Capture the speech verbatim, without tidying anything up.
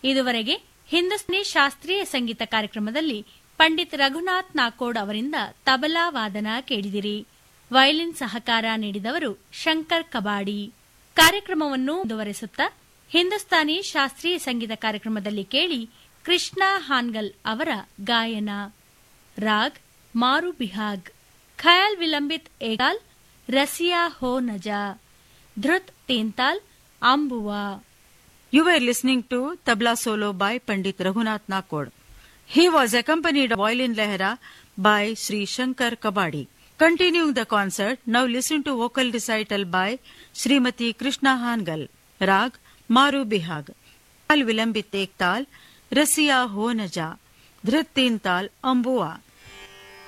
ಇದುವರೆಗೆ ಹಿಂದೂಸ್ತಾನಿ ಶಾಸ್ತ್ರೀಯ ಸಂಗೀತ ಕಾರ್ಯಕ್ರಮದಲ್ಲಿ ಪಂಡಿತ್ ರಘುನಾಥ್ ನಾಕೋಡ್ ಅವರಿಂದ ತಬಲಾ ವಾದನ ಕೇಳಿದಿರಿ. ವಯಲಿನ್ ಸಹಕಾರ ನೀಡಿದವರು ಶಂಕರ್ ಕಬಾಡಿ. ಕಾರ್ಯಕ್ರಮವನ್ನು ಮುಂದುವರೆಸುತ್ತಾ ಹಿಂದೂಸ್ತಾನಿ ಶಾಸ್ತ್ರೀಯ ಸಂಗೀತ ಕಾರ್ಯಕ್ರಮದಲ್ಲಿ ಕೇಳಿ ಕೃಷ್ಣ ಹಾನ್ಗಲ್ ಅವರ ಗಾಯನ. ರಾಗ್ ಮಾರು ಬಿಹಾಗ್, ಖಯಾಲ್ ವಿಲಂಬಿತ್ ಏಕಾಲ್, ರಸಿಯಾ ಹೋ ನಜಾ, ಧೃತ್ ತೇಂತಾಲ್, ಅಂಬುವಾ. You were listening to Tabla Solo by Pandit Raghunath Nakod. He was accompanied on violin lehra by Sri Shankar Kabadi. Continuing the concert, now listen to vocal recital by Srimati Krishna Hangal. Rag Maru Bihag, Khayal Vilambit Ektal, Rasiya Ho Naja, Dhrit Teental, Ambua.